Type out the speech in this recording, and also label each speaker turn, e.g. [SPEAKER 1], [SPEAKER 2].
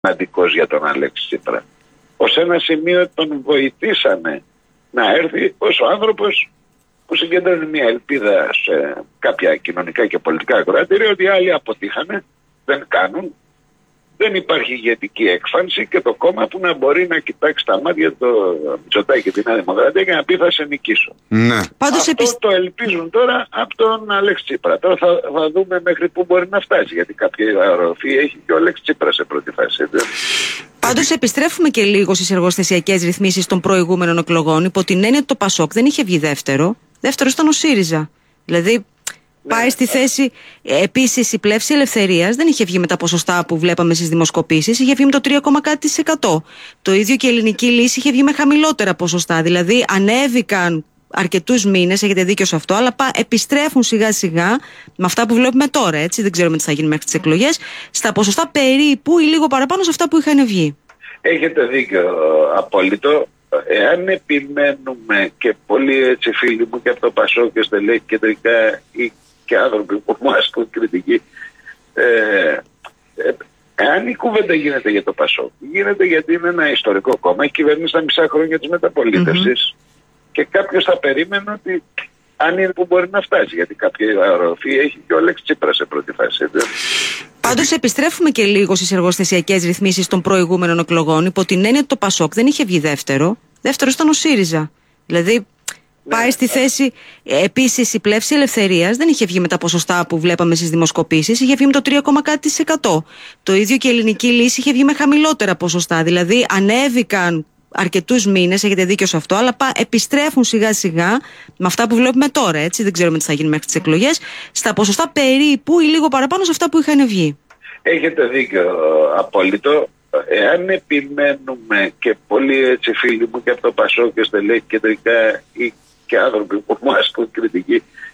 [SPEAKER 1] σημαντικός για τον Αλέξη Τσίπρα. Ως ένα σημείο τον βοηθήσανε να έρθει ως ο άνθρωπος που συγκεντρώνει μια ελπίδα σε κάποια κοινωνικά και πολιτικά ακροατήρια ότι άλλοι αποτύχανε, δεν κάνουν, δεν υπάρχει ηγετική έκφανση και το κόμμα που να μπορεί να κοιτάξει τα μάτια το Μητσοτάκη και τη Νέα Δημοκρατία και να πει θα σε νικήσω.
[SPEAKER 2] Ναι.
[SPEAKER 1] Αυτό το ελπίζουν τώρα από τον Αλέξη Τσίπρα. Τώρα θα δούμε μέχρι πού μπορεί να φτάσει, γιατί κάποια αεροφή έχει και ο Αλέξη Τσίπρα σε πρώτη φάση.
[SPEAKER 3] Πάντως επιστρέφουμε και λίγο στις εργοστασιακές ρυθμίσεις των προηγούμενων εκλογών, υπό την έννοια ότι το ΠΑΣΟΚ δεν είχε βγει δεύτερο. Δεύτερος ήταν ο ΣΥΡΙΖΑ. Δηλαδή πάει στη θέση. Επίσης η Πλεύση Ελευθερίας δεν είχε βγει με τα ποσοστά που βλέπαμε στις δημοσκοπήσεις, είχε βγει με το 3,κάτι%. Το ίδιο και η Ελληνική Λύση είχε βγει με χαμηλότερα ποσοστά. Δηλαδή ανέβηκαν αρκετούς μήνες, έχετε δίκιο σε αυτό, αλλά επιστρέφουν σιγά σιγά με αυτά που βλέπουμε τώρα. Έτσι, δεν ξέρουμε τι θα γίνει μέχρι τις εκλογές, στα ποσοστά περίπου ή λίγο παραπάνω σε αυτά που είχαν βγει.
[SPEAKER 1] Έχετε δίκιο απόλυτο. Εάν επιμένουμε και πολλοί έτσι φίλοι μου και από το ΠΑΣΟΚ και στελέχη κεντρικά ή και άνθρωποι που μου ασκούν κριτική, εάν η κουβέντα γίνεται για το ΠΑΣΟΚ, γίνεται γιατί είναι ένα ιστορικό κόμμα, έχει κυβερνήσει τα μισά χρόνια της μεταπολίτευσης και κάποιος θα περίμενε ότι αν είναι που μπορεί να φτάσει, γιατί κάποια αεροφή έχει και ο Αλέξη Τσίπρα σε πρώτη φάση.
[SPEAKER 3] Πάντως επιστρέφουμε και λίγο στις εργοστασιακές ρυθμίσεις των προηγούμενων εκλογών, υπό την έννοια ότι το ΠΑΣΟΚ δεν είχε βγει δεύτερο. Δεύτερος ήταν ο ΣΥΡΙΖΑ. Δηλαδή πάει στη θέση. Επίσης η Πλεύση Ελευθερίας δεν είχε βγει με τα ποσοστά που βλέπαμε στις δημοσκοπήσεις, είχε βγει με το 3,κάτι%. Το ίδιο και η Ελληνική Λύση είχε βγει με χαμηλότερα ποσοστά. Δηλαδή ανέβηκαν αρκετούς μήνες, έχετε δίκιο σε αυτό, αλλά επιστρέφουν σιγά σιγά με αυτά που βλέπουμε τώρα. Έτσι, δεν ξέρουμε τι θα γίνει μέχρι τις εκλογές, στα ποσοστά περίπου ή λίγο παραπάνω σε αυτά που είχαν βγει.
[SPEAKER 1] Έχετε δίκιο απόλυτο. Εάν επιμένουμε και πολλοί έτσι φίλοι μου και από το ΠΑΣΟΚ και στελέχη κεντρικά ή και άνθρωποι που μου ασκούν κριτική,